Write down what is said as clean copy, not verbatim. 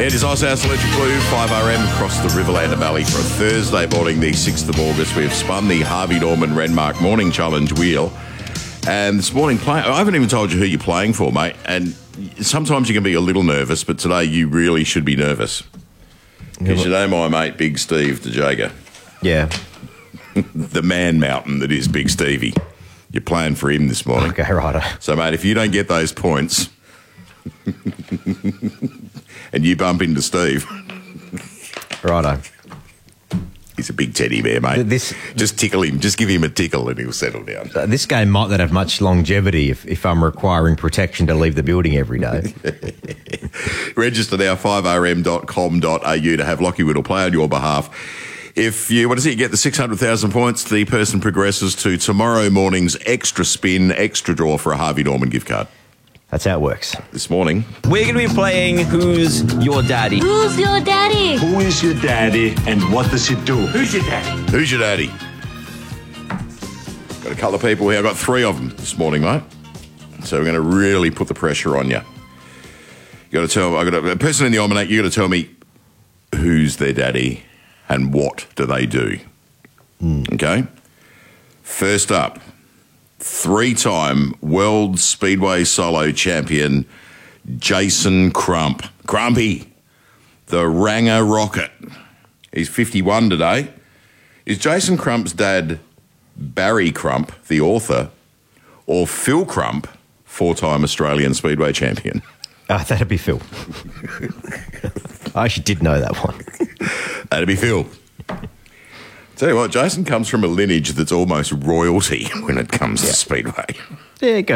It is Ice House Electric Blue, 5RM across the Riverland Valley for a Thursday morning, the 6th of August. We've spun the Harvey Norman Renmark Morning Challenge wheel. And this morning, I haven't even told you who you're playing for, mate. And sometimes you can be a little nervous, but today you really should be nervous. Because you know my mate, Big Steve DeJager. Yeah. The man mountain that is Big Stevie. You're playing for him this morning. Okay, righto. So, mate, if you don't get those points and you bump into Steve... Righto. He's a big teddy bear, mate. Just tickle him. Just give him a tickle and he'll settle down. This game might not have much longevity if I'm requiring protection to leave the building every day. Register now, 5rm.com.au to have Lockie Whittle play on your behalf. If you want to see you get the 600,000 points, the person progresses to tomorrow morning's extra spin, extra draw for a Harvey Norman gift card. That's how it works. This morning, we're going to be playing Who's Your Daddy? Who's your daddy? Who is your daddy and what does he do? Who's your daddy? Who's your daddy? Got a couple of people here. I've got 3 of them this morning, mate. So we're going to really put the pressure on you. You got to tell. I got a person in the almanac. You got to tell me who's their daddy and what do they do. Okay. First up. 3-time World Speedway Solo Champion, Jason Crump. Crumpy, the Ranger Rocket. He's 51 today. Is Jason Crump's dad Barry Crump, the author, or Phil Crump, 4-time Australian Speedway Champion? That'd be Phil. I actually did know that one. That'd be Phil. Tell you what, Jason comes from a lineage that's almost royalty when it comes to Speedway. There you go.